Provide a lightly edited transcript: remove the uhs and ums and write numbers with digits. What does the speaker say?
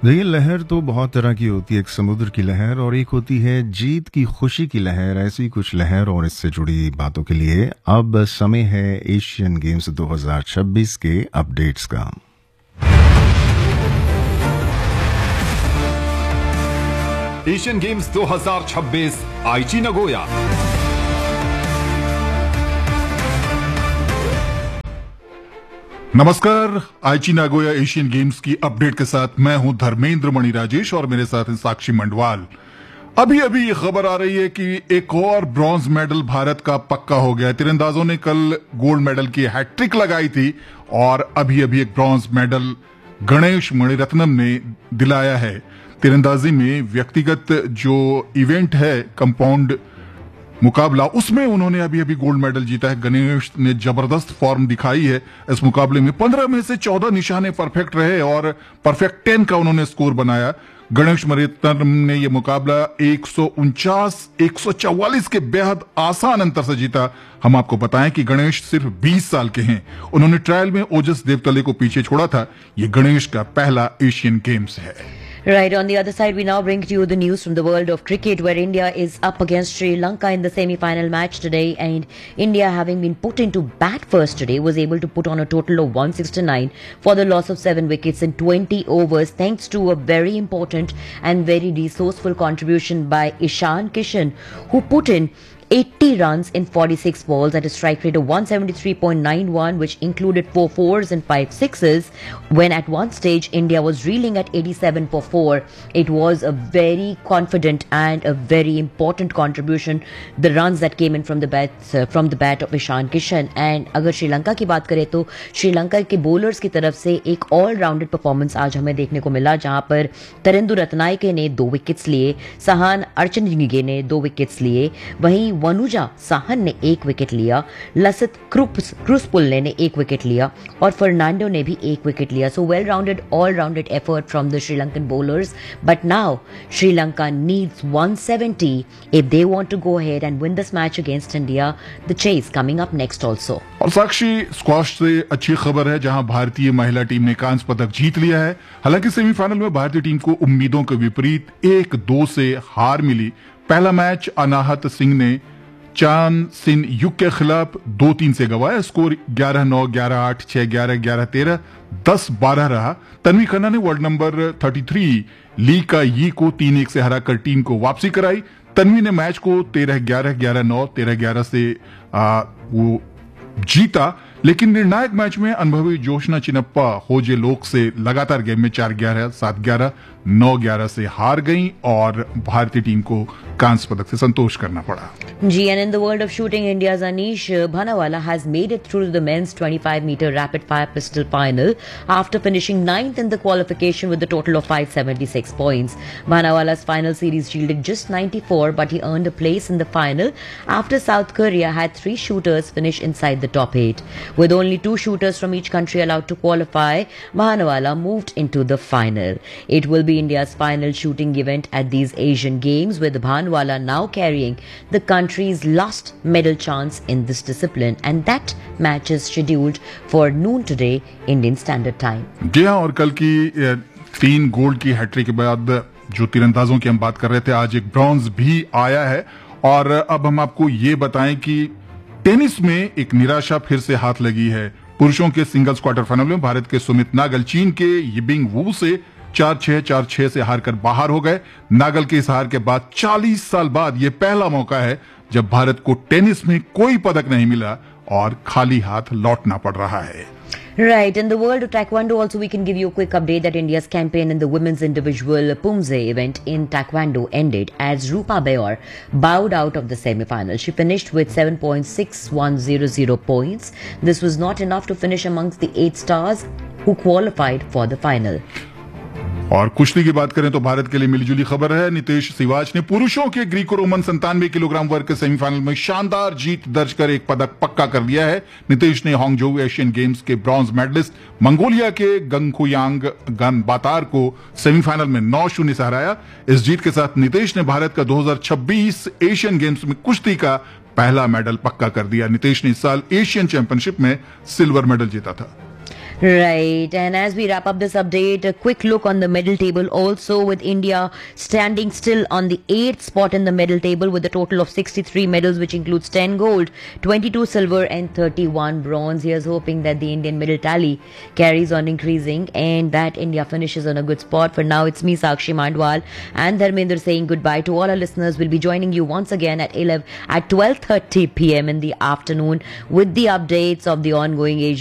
देखिए, लहर तो बहुत तरह की होती है। एक समुद्र की लहर और एक होती है जीत की खुशी की लहर। ऐसी कुछ लहर और इससे जुड़ी बातों के लिए अब समय है एशियन गेम्स 2026 के अपडेट्स का। एशियन गेम्स 2026 आईची नगोया। नमस्कार, आईची नागोया एशियन गेम्स की अपडेट के साथ मैं हूं धर्मेंद्र मणि राजेश और मेरे साथ हैं साक्षी मंडवाल। अभी अभी ये खबर आ रही है कि एक और ब्रॉन्ज मेडल भारत का पक्का हो गया। तीरंदाजों ने कल गोल्ड मेडल की हैट्रिक लगाई थी और अभी अभी एक ब्रॉन्ज मेडल गणेश मणिरत्नम ने दिलाया है। तीरंदाजी में व्यक्तिगत जो इवेंट है, कंपाउंड मुकाबला, उसमें उन्होंने अभी अभी गोल्ड मेडल जीता है। गणेश ने जबरदस्त फॉर्म दिखाई है इस मुकाबले में। 15 में से 14 निशाने परफेक्ट रहे और परफेक्ट 10 का उन्होंने स्कोर बनाया। गणेश मणिरत्नम ने यह मुकाबला 144 के बेहद आसान अंतर से जीता। हम आपको बताएं कि गणेश सिर्फ 20 साल के हैं। उन्होंने ट्रायल में ओजस देवतले को पीछे छोड़ा था। यह गणेश का पहला एशियन गेम्स है। Right, on the other side, we now bring to you the news from the world of cricket, where India is up against Sri Lanka in the semi-final match today, and India, having been put into bat first today, was able to put on a total of 169 for the loss of 7 wickets in 20 overs, thanks to a very important and very resourceful contribution by Ishan Kishan, who put in 80 runs in 46 balls at a strike rate of 173.91, which included 4 fours and 5 sixes, when at one stage India was reeling at 87 for 4. It was a very confident and a very important contribution, the runs that came in from the bat of Ishan Kishan. And अगर श्रीलंका की बात करें तो श्रीलंका के bowlers की तरफ से एक ऑल-राउंडेड परफॉर्मेंस आज हमें देखने को मिला, जहां पर तरेंदु रत्नायके ने 2 विकेट्स लिए, सहान अर्चनजिंगे ने 2 विकेट्स लिए, वहीं वनुजा साहन ने 1 विकेट लिया, लसित क्रुसपुल्ले ने 1 विकेट लिया और फर्नांडो ने भी 1 विकेट लिया। So well rounded, all rounded effort from the Sri Lankan bowlers, but now Sri Lanka needs 170 if they want to go ahead and win this match against India. The chase coming up next also. और साक्षी, squash से अच्छी खबर है, जहां भारतीय महिला team ने कांस्य पदक जीत लिया है। हालांकि सेमीफाइनल में भारतीय टीम को उम्मीदों के विपरीत 1-2 से हार मिली। पहला मैच अनाहत सिंह ने चान सिन युग के खिलाफ 2-3 से गंवाया। स्कोर 11-9, 11-8, 6-11, 11-13, 10-12 रहा। तन्वी खन्ना ने वर्ल्ड नंबर 33 ली का यी को 3-1 से हराकर टीम को वापसी कराई। तन्वी ने मैच को 13-11, 11-9, 13-11 से वो जीता, लेकिन निर्णायक मैच में अनुभवी जोशना चिनप्पा होजे लोक से लगातार गेम में 4-11, 7-11, 9-11 से हार गईं और भारतीय टीम को कांस्य पदक से संतोष करना पड़ा। G, and in the world of shooting, India's Anish Bhanawala has made it through to the men's 25-meter rapid-fire pistol final after finishing 9th in the qualification with a total of 576 points. Bhanawala's final series yielded just 94, but he earned a place in the final after South Korea had 3 shooters finish inside the top 8. With only 2 shooters from each country allowed to qualify, Bhanawala moved into the final. It will be India's final shooting event at these Asian Games, with Bhanawala now carrying the country's last medal chance in this discipline, and that match is scheduled for noon today Indian Standard Time. जी हाँ, और कल की 3 gold की hat trick के बाद जो तीरंदाजों की हम बात कर रहे थे, आज एक ब्रॉन्ज भी आया है। और अब हम आपको ये बताएं कि टेनिस में एक निराशा फिर से हाथ लगी है। पुरुषों के सिंगल्स क्वार्टर फाइनल में भारत के सुमित नागल चीन के यिबिंग वू से 4-6, 4-6 से हारकर बाहर हो गए। नागल के इस हार के बाद 40 साल बाद यह पहला मौका है जब भारत को टेनिस में कोई पदक नहीं मिला और खाली हाथ लौटना पड़ रहा है। Right, in the world of Taekwondo also we can give you a quick update that India's campaign in the women's individual Pumse event in Taekwondo ended as Rupa Bayor bowed out of the semi-final. She finished with 7.6100 points. This was not enough to finish amongst the 8 stars who qualified for the final. और कुश्ती की बात करें तो भारत के लिए मिलीजुली खबर है। नितेश सिवाच ने पुरुषों के ग्रीको रोमन 97 किलोग्राम वर्ग के सेमीफाइनल में शानदार जीत दर्ज कर एक पदक पक्का कर लिया है। नितेश ने हांगझोउ एशियन गेम्स के ब्रॉन्ज मेडलिस्ट मंगोलिया के गंगखुयांग गनबातार को सेमीफाइनल में 9-0 से हराया। इस जीत के साथ नितेश ने भारत का 2026 एशियन गेम्स में कुश्ती का पहला मेडल पक्का कर दिया। नितेश ने इस साल एशियन चैंपियनशिप में सिल्वर मेडल जीता था। Right, and as we wrap up this update, a quick look on the medal table also, with India standing still on the 8th spot in the medal table with a total of 63 medals, which includes 10 gold, 22 silver and 31 bronze. Here's hoping that the Indian medal tally carries on increasing and that India finishes on a good spot. For now, it's me, Sakshi Mandwal, and Dharmender saying goodbye to all our listeners. We'll be joining you once again at 12:30 p.m. in the afternoon with the updates of the ongoing Asian